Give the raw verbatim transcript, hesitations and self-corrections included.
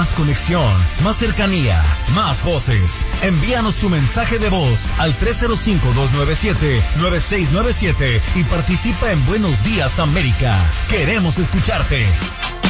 Más conexión, más cercanía, más voces. Envíanos tu mensaje de voz al tres cero cinco, dos nueve siete, nueve seis nueve siete y participa en Buenos Días América. Queremos escucharte.